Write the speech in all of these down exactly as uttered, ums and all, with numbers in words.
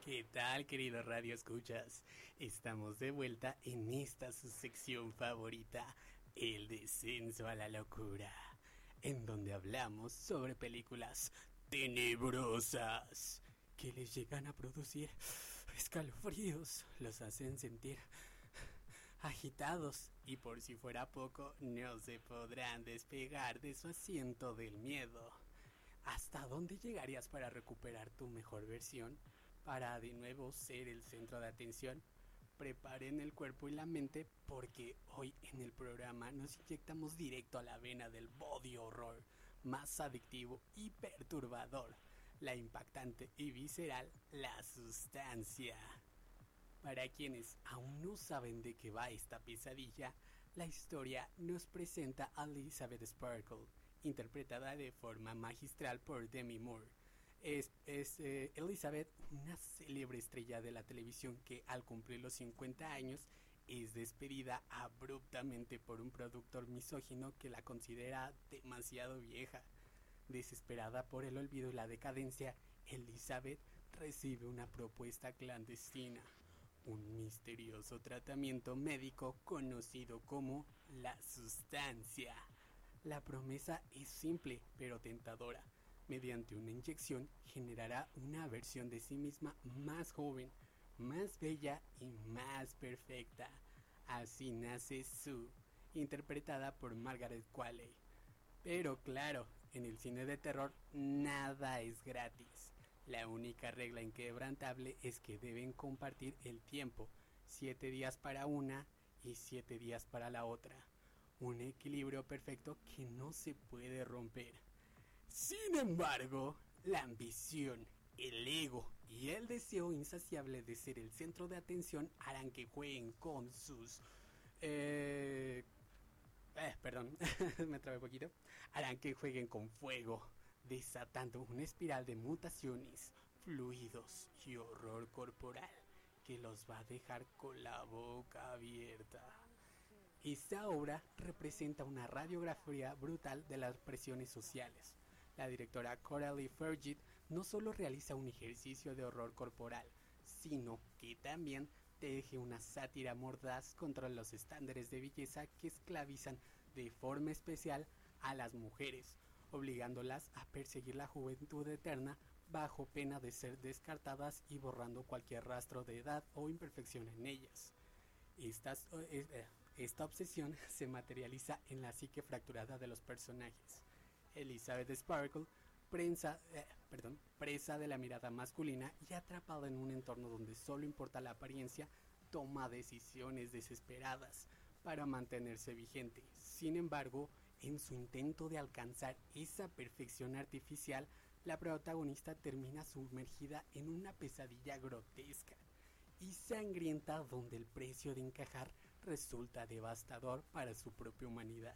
¿Qué tal, querido Radio Escuchas? Estamos de vuelta en esta su sección favorita, El Descenso a la Locura, en donde hablamos sobre películas tenebrosas que les llegan a producir escalofríos, los hacen sentir agitados y por si fuera poco, no se podrán despegar de su asiento del miedo. ¿Hasta dónde llegarías para recuperar tu mejor versión? Para de nuevo ser el centro de atención. Preparen el cuerpo y la mente porque hoy en el programa nos inyectamos directo a la vena del body horror más adictivo y perturbador, la impactante y visceral La Sustancia. Para quienes aún no saben de qué va esta pesadilla, la historia nos presenta a Elizabeth Sparkle, interpretada de forma magistral por Demi Moore. Es, es eh, Elizabeth, una célebre estrella de la televisión que al cumplir los cincuenta años es despedida abruptamente por un productor misógino que la considera demasiado vieja. Desesperada por el olvido y la decadencia, Elizabeth recibe una propuesta clandestina, un misterioso tratamiento médico conocido como La Sustancia. La promesa es simple pero tentadora. Mediante una inyección generará una versión de sí misma más joven, más bella y más perfecta. Así nace Sue, interpretada por Margaret Qualley. Pero claro, en el cine de terror nada es gratis. La única regla inquebrantable es que deben compartir el tiempo, siete días para una y siete días para la otra. Un equilibrio perfecto que no se puede romper. Sin embargo, la ambición, el ego y el deseo insaciable de ser el centro de atención harán que jueguen con sus... Eh, eh, perdón, me trabé un poquito. Harán que jueguen con fuego, desatando una espiral de mutaciones, fluidos y horror corporal que los va a dejar con la boca abierta. Esta obra representa una radiografía brutal de las presiones sociales. La directora Coralie Fergit no solo realiza un ejercicio de horror corporal, sino que también teje una sátira mordaz contra los estándares de belleza que esclavizan de forma especial a las mujeres, obligándolas a perseguir la juventud eterna bajo pena de ser descartadas y borrando cualquier rastro de edad o imperfección en ellas. Estas, eh, esta obsesión se materializa en la psique fracturada de los personajes. Elizabeth Sparkle, prensa, eh, perdón, presa de la mirada masculina y atrapada en un entorno donde solo importa la apariencia, toma decisiones desesperadas para mantenerse vigente. Sin embargo, en su intento de alcanzar esa perfección artificial, la protagonista termina sumergida en una pesadilla grotesca y sangrienta donde el precio de encajar resulta devastador para su propia humanidad.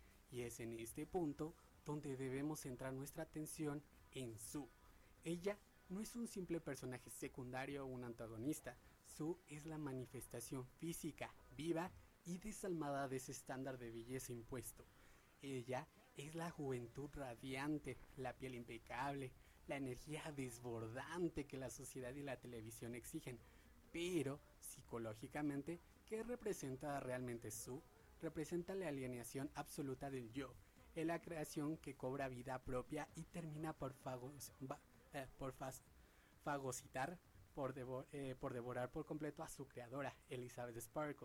Y es en este punto donde debemos centrar nuestra atención en Sue. Ella no es un simple personaje secundario o un antagonista. Sue es la manifestación física, viva y desalmada de ese estándar de belleza impuesto. Ella es la juventud radiante, la piel impecable, la energía desbordante que la sociedad y la televisión exigen. Pero, psicológicamente, ¿qué representa realmente Sue? Representa la alienación absoluta del yo. Es la creación que cobra vida propia y termina por, fagos, eh, por fas, fagocitar, por, devor, eh, por devorar por completo a su creadora, Elizabeth Sparkle.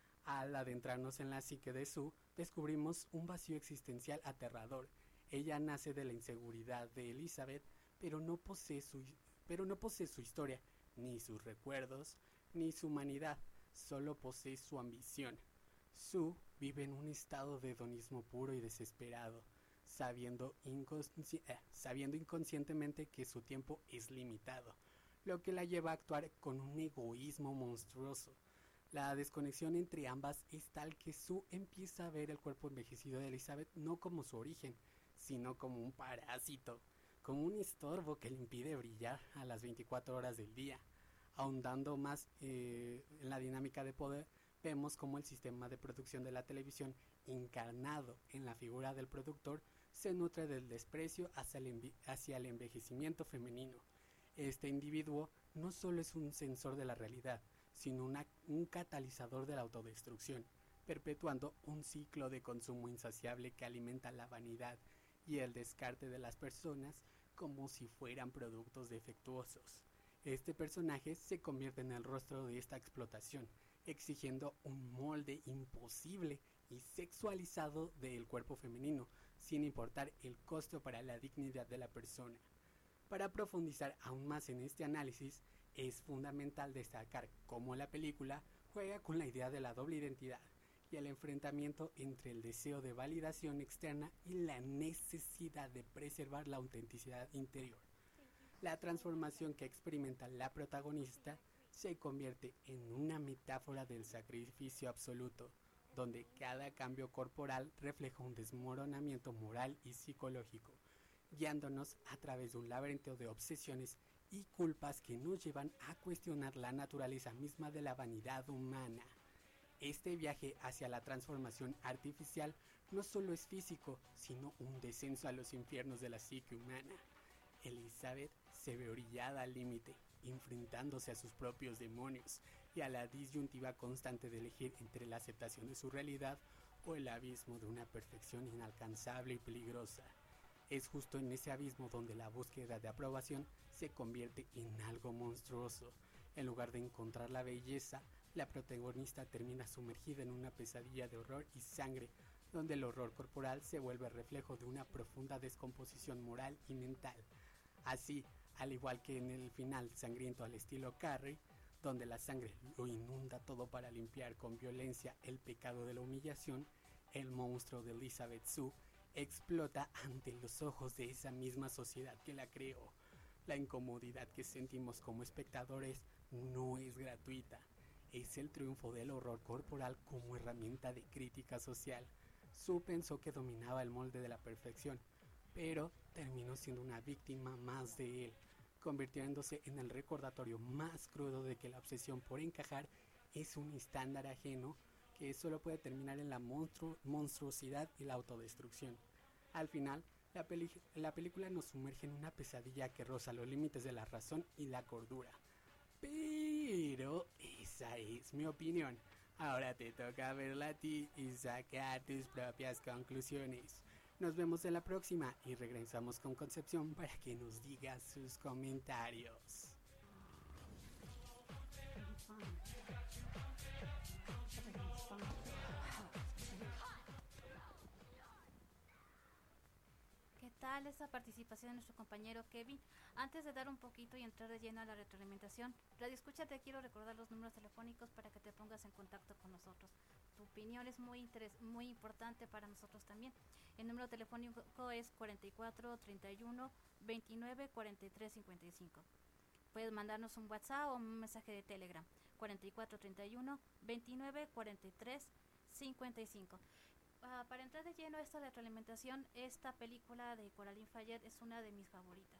Al adentrarnos en la psique de Sue, descubrimos un vacío existencial aterrador. Ella nace de la inseguridad de Elizabeth, pero no posee su, pero no posee su historia, ni sus recuerdos, ni su humanidad, solo posee su ambición. Sue vive en un estado de hedonismo puro y desesperado, sabiendo, inconsci- eh, sabiendo inconscientemente que su tiempo es limitado, lo que la lleva a actuar con un egoísmo monstruoso. La desconexión entre ambas es tal que Sue empieza a ver el cuerpo envejecido de Elizabeth no como su origen, sino como un parásito, como un estorbo que le impide brillar a las veinticuatro horas del día. Ahondando más eh, en la dinámica de poder, vemos cómo el sistema de producción de la televisión, encarnado en la figura del productor, se nutre del desprecio hacia el, hacia el envejecimiento femenino. Este individuo no solo es un sensor de la realidad, sino una, un catalizador de la autodestrucción, perpetuando un ciclo de consumo insaciable que alimenta la vanidad y el descarte de las personas como si fueran productos defectuosos. Este personaje se convierte en el rostro de esta explotación, exigiendo un molde imposible y sexualizado del cuerpo femenino, sin importar el costo para la dignidad de la persona. Para profundizar aún más en este análisis, es fundamental destacar cómo la película juega con la idea de la doble identidad y el enfrentamiento entre el deseo de validación externa y la necesidad de preservar la autenticidad interior. La transformación que experimenta la protagonista se convierte en una metáfora del sacrificio absoluto, donde cada cambio corporal refleja un desmoronamiento moral y psicológico, guiándonos a través de un laberinto de obsesiones y culpas que nos llevan a cuestionar la naturaleza misma de la vanidad humana. Este viaje hacia la transformación artificial no solo es físico, sino un descenso a los infiernos de la psique humana. Elizabeth se ve orillada al límite, enfrentándose a sus propios demonios y a la disyuntiva constante de elegir entre la aceptación de su realidad o el abismo de una perfección inalcanzable y peligrosa. Es justo en ese abismo donde la búsqueda de aprobación se convierte en algo monstruoso. En lugar de encontrar la belleza, la protagonista termina sumergida en una pesadilla de horror y sangre, donde el horror corporal se vuelve reflejo de una profunda descomposición moral y mental. Así, al igual que en el final sangriento al estilo Carrie, donde la sangre lo inunda todo para limpiar con violencia el pecado de la humillación, el monstruo de Elizabeth Shue explota ante los ojos de esa misma sociedad que la creó. La incomodidad que sentimos como espectadores no es gratuita, es el triunfo del horror corporal como herramienta de crítica social. Shue pensó que dominaba el molde de la perfección, pero terminó siendo una víctima más de él, convirtiéndose en el recordatorio más crudo de que la obsesión por encajar es un estándar ajeno que solo puede terminar en la monstru- monstruosidad y la autodestrucción. Al final, la, peli- la película nos sumerge en una pesadilla que roza los límites de la razón y la cordura. Pero esa es mi opinión. Ahora te toca verla a ti y sacar tus propias conclusiones. Nos vemos en la próxima y regresamos con Concepción para que nos diga sus comentarios. ¿Qué tal esa participación de nuestro compañero Kevin? Antes de dar un poquito y entrar de lleno a la retroalimentación, Radio Escucha, te quiero recordar los números telefónicos para que te pongas en contacto con nosotros. Tu opinión es muy, interes- muy importante para nosotros también. El número telefónico es cuarenta y cuatro, treinta y uno, veintinueve, cuarenta y tres, cincuenta y cinco. Puedes mandarnos un WhatsApp o un mensaje de Telegram. cuarenta y cuatro, treinta y uno, veintinueve, cuarenta y tres, cincuenta y cinco. Uh, para entrar de lleno a esta retroalimentación, esta película de Coraline Fayet es una de mis favoritas.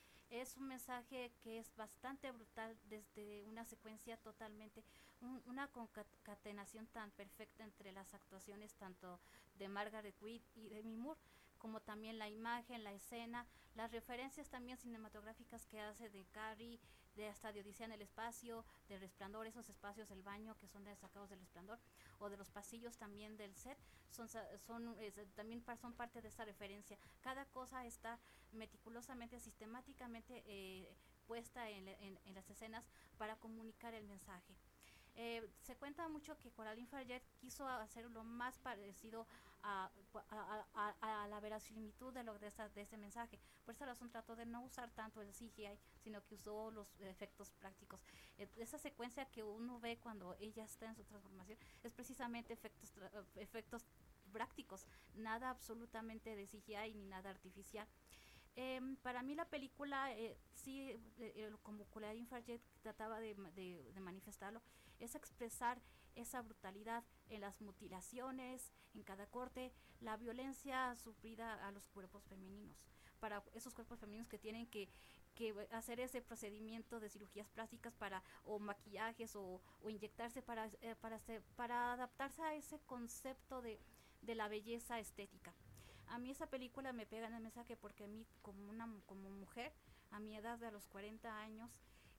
Es un mensaje que es bastante brutal desde una secuencia totalmente, un, una concatenación tan perfecta entre las actuaciones tanto de Margaret Qualley y de Demi Moore, como también la imagen, la escena, las referencias también cinematográficas que hace de Carrie, de hasta de Odisea en el espacio, de Resplandor, esos espacios del baño que son destacados del Resplandor, o de los pasillos también del set, son, son es, también son parte de esta referencia. Cada cosa está meticulosamente, sistemáticamente eh, puesta en, en, en las escenas para comunicar el mensaje. Eh, se cuenta mucho que Coraline Fayet quiso hacer lo más parecido a, a, a, a la verosimilitud de, lo, de, esta, de este mensaje. Por esa razón trató de no usar tanto el C G I, sino que usó los efectos prácticos. Eh, esa secuencia que uno ve cuando ella está en su transformación es precisamente efectos, efectos prácticos, nada absolutamente de C G I ni nada artificial. Eh, para mí la película, eh, sí, eh, como Coraline Fayet trataba de, de, de manifestarlo, es expresar esa brutalidad en las mutilaciones, en cada corte, la violencia sufrida a los cuerpos femeninos, para esos cuerpos femeninos que tienen que, que hacer ese procedimiento de cirugías plásticas para, o maquillajes o, o inyectarse para, eh, para, hacer, para adaptarse a ese concepto de, de la belleza estética. A mí esa película me pega en el mensaje porque a mí como una como mujer, a mi edad de los cuarenta años,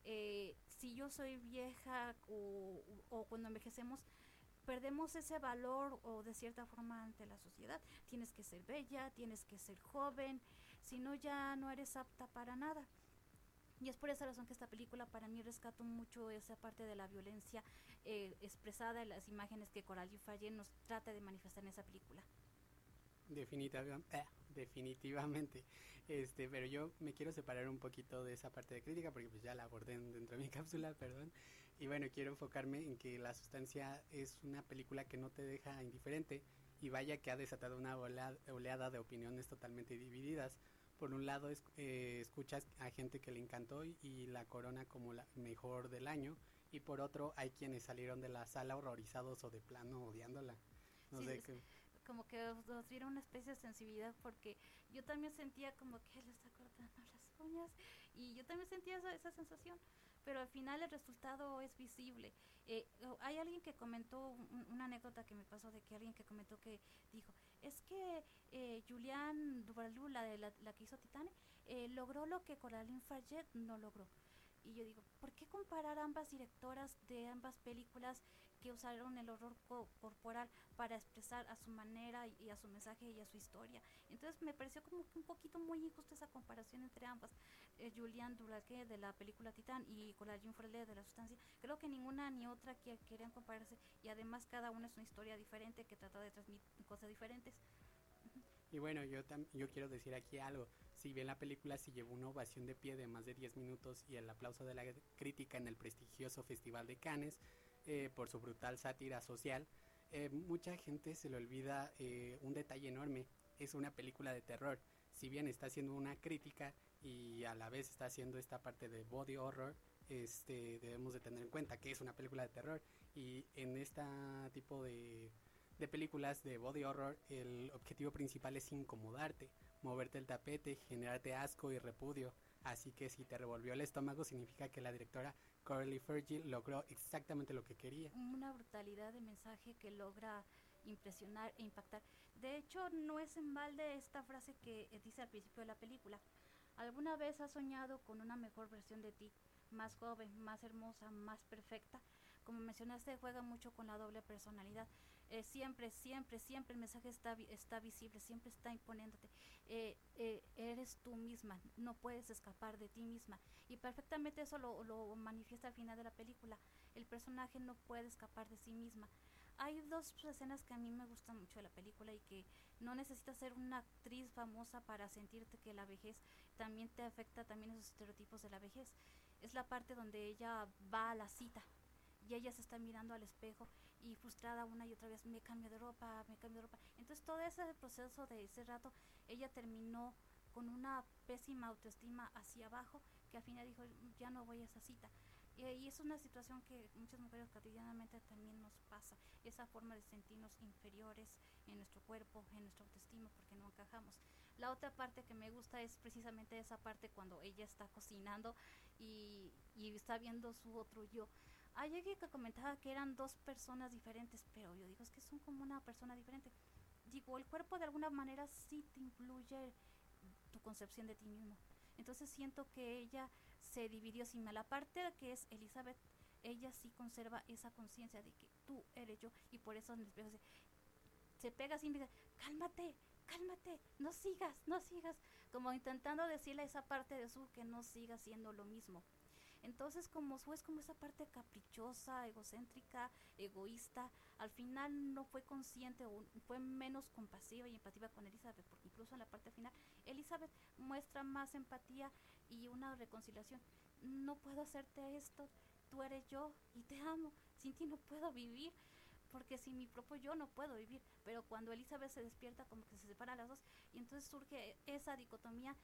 eh, si yo soy vieja o, o cuando envejecemos, perdemos ese valor o de cierta forma ante la sociedad. Tienes que ser bella, tienes que ser joven, si no ya no eres apta para nada. Y es por esa razón que esta película para mí rescato mucho esa parte de la violencia eh, expresada en las imágenes que Coralie Faye nos trata de manifestar en esa película. Definitivamente, eh, definitivamente. Este, pero yo me quiero separar un poquito de esa parte de crítica porque pues ya la abordé dentro de mi cápsula, perdón. Y bueno, quiero enfocarme en que La Sustancia es una película que no te deja indiferente y vaya que ha desatado una oleada de opiniones totalmente divididas. Por un lado es, eh, escuchas a gente que le encantó y, y la corona como la mejor del año, y por otro hay quienes salieron de la sala horrorizados o de plano odiándola. No Sí, sé es qué. como que nos diera una especie de sensibilidad porque yo también sentía como que le está cortando las uñas y yo también sentía esa, esa sensación, pero al final el resultado es visible. Eh, hay alguien que comentó un, una anécdota que me pasó de que alguien que comentó que dijo, es que eh, Julianne Duvarlou, la, de la, la que hizo Titane, eh, logró lo que Coraline Farget no logró. Y yo digo, ¿por qué comparar ambas directoras de ambas películas que usaron el horror co- corporal para expresar a su manera y, y a su mensaje y a su historia? Entonces me pareció como que un poquito muy injusta esa comparación entre ambas. Eh, Julianne Dulaque de la película Titán y Coraline Frelet de La Sustancia. Creo que ninguna ni otra que, querían compararse y además cada una es una historia diferente que trata de transmitir cosas diferentes. Y bueno, yo, tam yo quiero decir aquí algo. Si bien la película se llevó una ovación de pie de más de diez minutos y el aplauso de la crítica en el prestigioso Festival de Cannes eh, por su brutal sátira social, eh, mucha gente se le olvida eh, un detalle enorme. Es una película de terror. Si bien está haciendo una crítica y a la vez está haciendo esta parte de body horror, este, debemos de tener en cuenta que es una película de terror, y en este tipo de de películas de body horror, el objetivo principal es incomodarte, moverte el tapete, generarte asco y repudio. Así que si te revolvió el estómago, significa que la directora Coralie Farge logró exactamente lo que quería. Una brutalidad de mensaje que logra impresionar e impactar. De hecho, no es en balde esta frase que dice al principio de la película. ¿Alguna vez has soñado con una mejor versión de ti? Más joven, más hermosa, más perfecta. Como mencionaste, juega mucho con la doble personalidad. Eh, siempre, siempre, siempre el mensaje está, está visible, siempre está imponiéndote. Eh, eh, eres tú misma, no puedes escapar de ti misma. Y perfectamente eso lo, lo manifiesta al final de la película. El personaje no puede escapar de sí misma. Hay dos escenas que a mí me gustan mucho de la película y que no necesitas ser una actriz famosa para sentirte que la vejez también te afecta, también esos estereotipos de la vejez. Es la parte donde ella va a la cita y ella se está mirando al espejo y frustrada una y otra vez, me cambio de ropa, me cambio de ropa. Entonces todo ese proceso de ese rato, ella terminó con una pésima autoestima hacia abajo, que al final dijo, ya no voy a esa cita. Y, y es una situación que muchas mujeres cotidianamente también nos pasa, esa forma de sentirnos inferiores en nuestro cuerpo, en nuestra autoestima, porque no encajamos. La otra parte que me gusta es precisamente esa parte cuando ella está cocinando y, y está viendo su otro yo. Hay alguien que comentaba que eran dos personas diferentes, pero yo digo, es que son como una persona diferente. Digo, el cuerpo de alguna manera sí te influye tu concepción de ti mismo. Entonces siento que ella se dividió sin la parte que es Elizabeth, ella sí conserva esa conciencia de que tú eres yo, y por eso en el espejo se, se pega así y dice, cálmate, cálmate, no sigas, no sigas, como intentando decirle a esa parte de su que no siga siendo lo mismo. Entonces, como su es como esa parte caprichosa, egocéntrica, egoísta, al final no fue consciente o fue menos compasiva y empativa con Elizabeth, porque incluso en la parte final Elizabeth muestra más empatía y una reconciliación. No puedo hacerte esto, tú eres yo y te amo, sin ti no puedo vivir, porque sin mi propio yo no puedo vivir. Pero cuando Elizabeth se despierta, como que se separan las dos y entonces surge esa dicotomía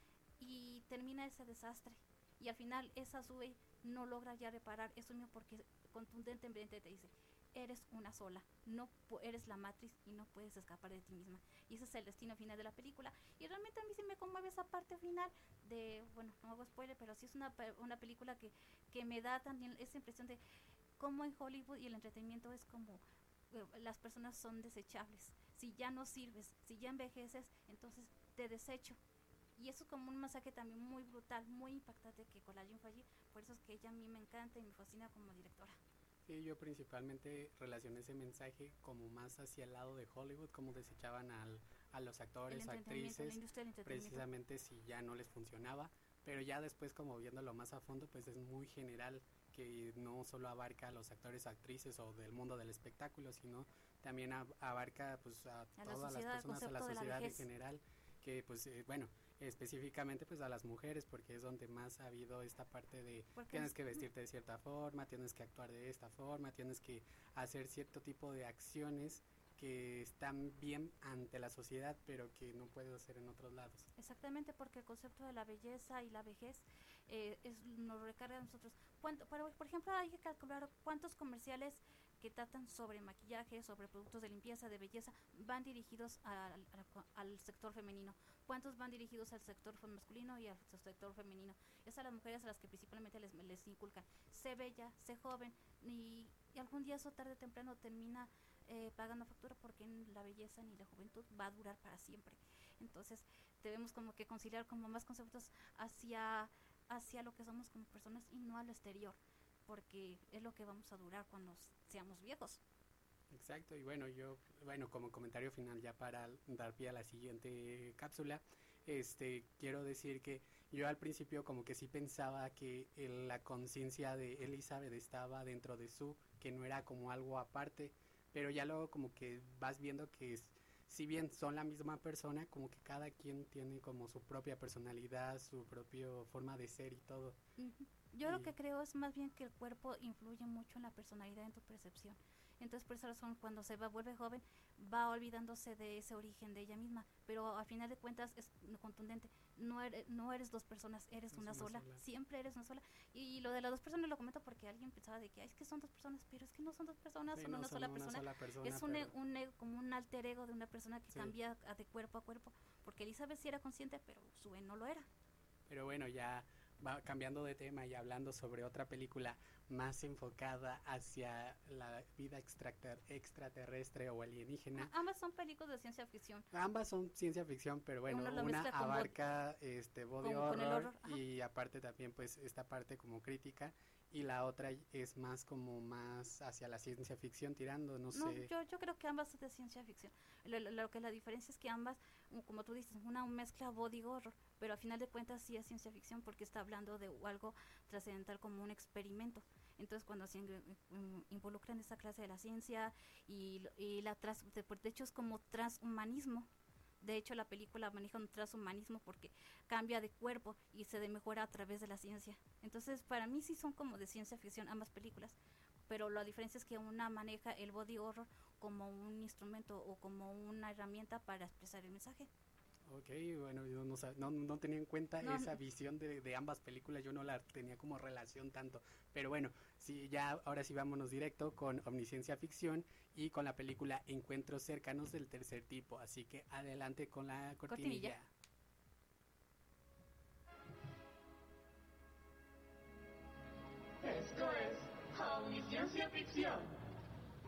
y termina ese desastre. Y al final esa sube no logra ya reparar eso mismo, porque contundentemente te dice, eres una sola, no eres la matriz y no puedes escapar de ti misma. Y ese es el destino final de la película. Y realmente a mí sí me conmueve esa parte final de, bueno, no hago spoiler, pero sí es una, una película que, que me da también esa impresión de cómo en Hollywood y el entretenimiento es como eh, las personas son desechables. Si ya no sirves, si ya envejeces, entonces te desecho. Y eso es como un mensaje también muy brutal, muy impactante que Coraline Faye, por eso es que ella a mí me encanta y me fascina como directora. Sí, yo principalmente relacioné ese mensaje como más hacia el lado de Hollywood, como desechaban al, a los actores, actrices, precisamente si ya no les funcionaba, pero ya después como viéndolo más a fondo, pues es muy general, que no solo abarca a los actores, actrices o del mundo del espectáculo, sino también ab- abarca pues a, A la todas las sociedad, el personas, a la concepto de la sociedad en vejez. general, que pues eh, bueno, específicamente pues a las mujeres, porque es donde más ha habido esta parte de Porque tienes es- que vestirte de cierta forma, tienes que actuar de esta forma, tienes que hacer cierto tipo de acciones que están bien ante la sociedad, pero que no puedes hacer en otros lados. Exactamente, porque el concepto de la belleza y la vejez eh, es, nos recarga a nosotros. ¿Cuánto, por, por ejemplo, hay que calcular cuántos comerciales que tratan sobre maquillaje, sobre productos de limpieza, de belleza, van dirigidos al, al, al sector femenino. ¿Cuántos van dirigidos al sector masculino y al sector femenino? Es a las mujeres a las que principalmente les, les inculcan. Sé bella, sé joven, y, y algún día eso tarde o temprano termina eh, pagando factura, porque la belleza ni la juventud va a durar para siempre. Entonces debemos como que conciliar como más conceptos hacia, hacia lo que somos como personas y no a lo exterior, porque es lo que vamos a durar cuando seamos viejos. Exacto, y bueno, yo, bueno, como comentario final ya para dar pie a la siguiente cápsula, este, quiero decir que yo al principio como que sí pensaba que el- la conciencia de Elizabeth estaba dentro de Sue, que no era como algo aparte, pero ya luego como que vas viendo que es, si bien son la misma persona, como que cada quien tiene como su propia personalidad, su propia forma de ser y todo. Ujú. Yo Y lo que creo es más bien que el cuerpo influye mucho en la personalidad, en tu percepción. Entonces, por esa razón, cuando se va, vuelve joven, va olvidándose de ese origen de ella misma. Pero al final de cuentas es contundente. No eres, no eres dos personas, eres es una, una sola. sola. Siempre eres una sola. Y lo de las dos personas lo comento porque alguien pensaba de que "Ay, es que son dos personas", pero es que no son dos personas, Sí, son no una son sola una persona. sola persona, Es un, e- pero un ego, como un alter ego de una persona que sí. cambia a- de cuerpo a cuerpo. Porque Elizabeth sí era consciente, pero Sue no lo era. Pero bueno, ya va cambiando de tema y hablando sobre otra película más enfocada hacia la vida extrater- extraterrestre o alienígena. A- ambas son películas de ciencia ficción. Ambas son ciencia ficción, pero bueno, Uno lo una mezcla con bod- abarca este body con, con el horror horror. Ajá. y aparte también pues esta parte como crítica, y la otra es más como más hacia la ciencia ficción tirando, no No, sé. yo, yo creo que ambas son de ciencia ficción. Lo, lo- lo que la diferencia es que ambas, um, como tú dices, una mezcla body horror, pero al final de cuentas sí es ciencia ficción porque está hablando de algo trascendental como un experimento. Entonces cuando se in- in- involucran esa clase de la ciencia y, lo- y la trans, de, de hecho es como transhumanismo. De hecho la película maneja un transhumanismo porque cambia de cuerpo y se de mejora a través de la ciencia. Entonces para mí sí son como de ciencia ficción ambas películas, pero la diferencia es que una maneja el body horror como un instrumento o como una herramienta para expresar el mensaje. Ok, bueno, yo no, sab- no, no tenía en cuenta No, esa visión de, de ambas películas, yo no la tenía como relación tanto, pero bueno, sí, ya ahora sí vámonos directo con Omnisciencia Ficción y con la película Encuentros Cercanos del Tercer Tipo, así que adelante con la cortinilla. Cortinilla. Esto es Omnisciencia Ficción.